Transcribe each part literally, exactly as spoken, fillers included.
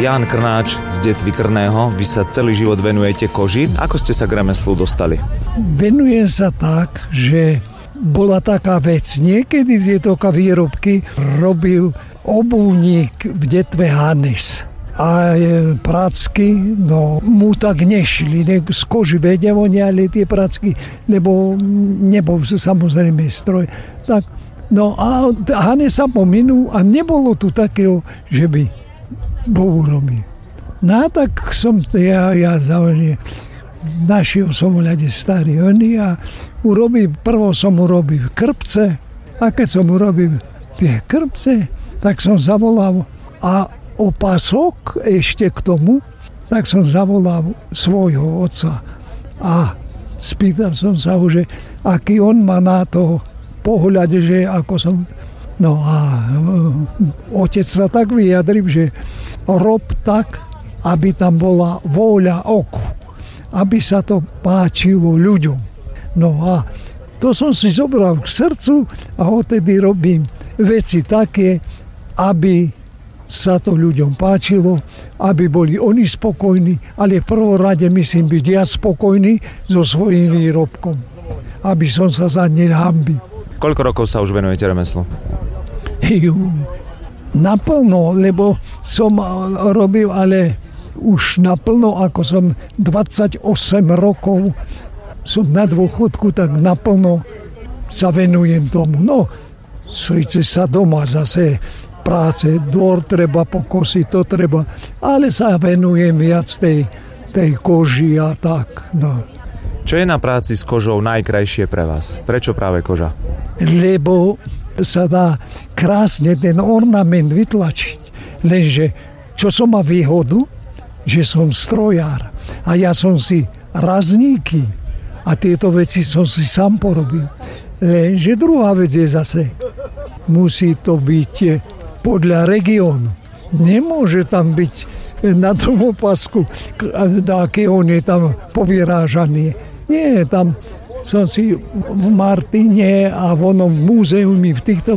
Ján Krnáč z Detvy Krného, vy sa celý život venujete koži. Ako ste sa k remeslu dostali? Venujem sa tak, že bola taká vec. Niekedy tieto výrobky robil obuvník v Detve Hannes. A pracky, no mu tak nešli, ne, z koži vedia ale tie pracky, lebo nebol samozrejme stroj. Tak, no a Hannes sa pominul a nebolo tu takého, že by bol urobil. No tak som, ja, ja zaujímavé, našiel som hľade starý oni a urobil, prvo som urobil krpce a keď som urobil tie krpce, tak som zavolal a opasok ešte k tomu, tak som zavolal svojho otca a spýtal som sa ho, že aký on má na to pohľad, že ako som. No a otec sa tak vyjadril, že rob tak, aby tam bola vôľa oku, aby sa to páčilo ľuďom. No a to som si zobral k srdcu a odtedy robím veci také, aby sa to ľuďom páčilo, aby boli oni spokojní, ale v prvom rade myslím byť ja spokojný so svojím výrobkom, aby som sa za ne nehanbil. Koľko rokov sa už venujete remeslu? Jú, naplno, lebo som robil, ale už naplno, ako som dvadsaťosem rokov, som na dôchodku, tak naplno sa venujem tomu. No, síce sa doma zase práce, dvor treba pokosiť, to treba, ale sa venujem viac tej, tej koži a tak, no. Čo je na práci s kožou najkrajšie pre vás? Prečo práve koža? Lebo sa dá krásne ten ornament vytlačiť. Lenže, čo som má výhodu, že som strojár a ja som si razníky a tieto veci som si sám porobil. Lenže druhá vec je zase, musí to byť podľa regiónu. Nemôže tam byť na tom opasku, aký on je tam povyrážaný. Nie, tam som si v Martine a v onom múzeumi v týchto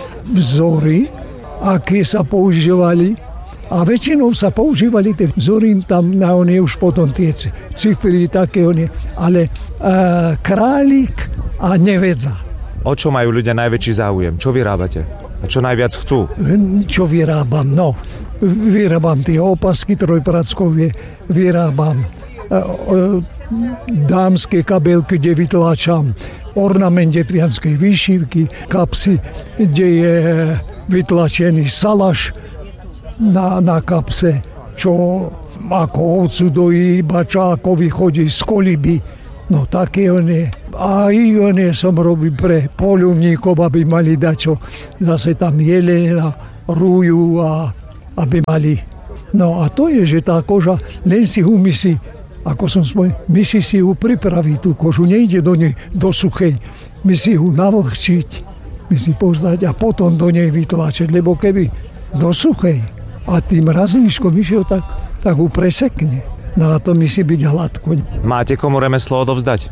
vzory, aké sa používali. A väčšinou sa používali tie vzory, tam na on je už potom tie cifry, také on je. Ale uh, králik a nevedza. O čo majú ľudia najväčší záujem? Čo vyrábate? A čo najviac chcú? Čo vyrábam? No, vyrábam tie opasky trojprackové, vyrábam uh, uh, dámske kabelky, kde vytláčam ornament detvianskej výšivky, kapsy, kde je vytlačený salaš na, na kapse, čo ako ovcu dojí, bačákovi chodí z koliby. No také on je. A i on je som robil pre poľovníkov, aby mali dačo. Zase tam jelena, rúju a aby mali. No a to je, že tá koža len si umysí, ako som spomínal, my si si ju pripraviť, tú kožu, nejde do nej do suchej. My si ju navlhčiť, my si poznať a potom do nej vytlačiť, lebo keby do suchej a tým razníčkom išiel, tak, tak ju presekne. No a to musí byť hladko. Máte komu remeslo odovzdať?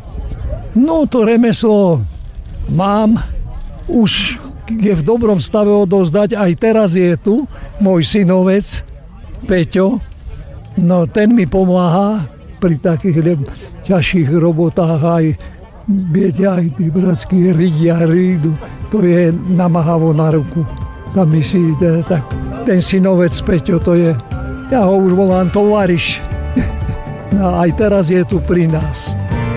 No to remeslo mám, už je v dobrom stave odovzdať, aj teraz je tu môj synovec Peťo, no ten mi pomáha pri takých ťažších robotách, aj viete, aj tí bratskí ridia, rídu, to je namáhavo na ruku. Tam my si, tak ten synovec Peťo, to je, ja ho už volám tovariš. No aj teraz je tu pri nás.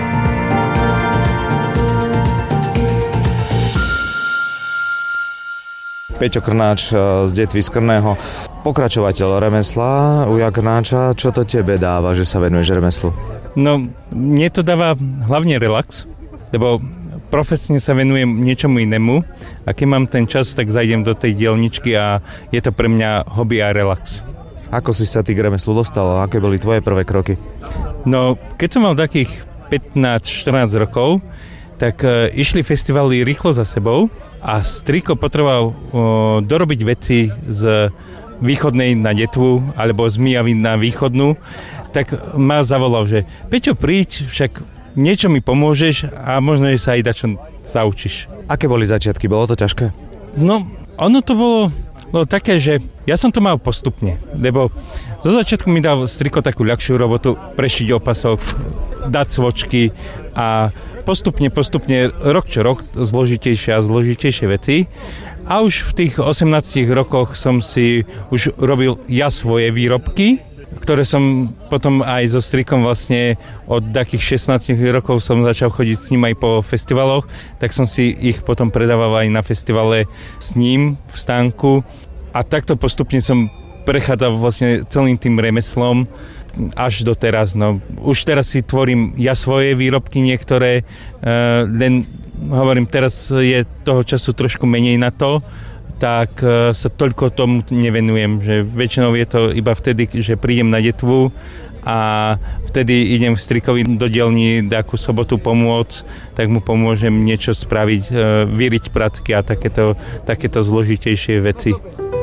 Peťo Krnáč z Detvy z Krného, pokračovateľ remesla Uja Krnáča. Čo to tebe dáva, že sa venuješ remeslu? No, mne to dáva hlavne relax, lebo profesne sa venujem niečomu inému a keď mám ten čas, tak zajdem do tej dielničky a je to pre mňa hobby a relax. Ako si sa ty k remeslu dostal? Aké boli tvoje prvé kroky? No, keď som mal takých pätnásť štrnásť rokov, tak uh, išli festivaly rýchlo za sebou a striko potreboval uh, dorobiť veci z východnej na Detvu alebo z Mijavy na východnú, tak ma zavolal, že Peťo, príď, však niečo mi pomôžeš a možno, že sa aj dačo saučíš. Aké boli začiatky? Bolo to ťažké? No, ono to bolo No také, že ja som to mal postupne, lebo zo začiatku mi dal striko takú ľahšiu robotu, prešiť opasok, dať svočky a postupne, postupne, rok čo rok, zložitejšie a zložitejšie veci. A už v tých osemnástich rokoch som si už robil ja svoje výrobky, ktoré som potom aj so strikom vlastne od takých šestnásť rokov som začal chodiť s ním aj po festivaloch, tak som si ich potom predával aj na festivale s ním v stánku a takto postupne som prechádzal vlastne celým tým remeslom až do teraz. No. Už teraz si tvorím ja svoje výrobky niektoré, uh, len hovorím, teraz je toho času trošku menej na to, tak sa toľko tomu nevenujem, že väčšinou je to iba vtedy, že prídem na detvu a vtedy idem v strikovi do dielni nejakú sobotu pomôcť, tak mu pomôžem niečo spraviť, vyriť pracky a takéto, takéto zložitejšie veci.